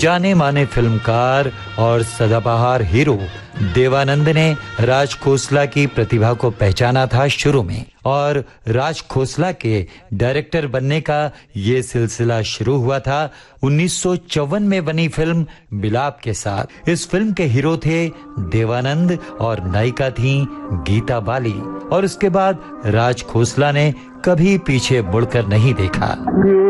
जाने माने फिल्मकार और सदाबहार हीरो देवानंद ने राज खोसला की प्रतिभा को पहचाना था शुरू में, और राज खोसला के डायरेक्टर बनने का ये सिलसिला शुरू हुआ था 1954 में बनी फिल्म बिलाप के साथ। इस फिल्म के हीरो थे देवानंद और नायिका थी गीता बाली, और उसके बाद राज खोसला ने कभी पीछे मुड़कर नहीं देखा।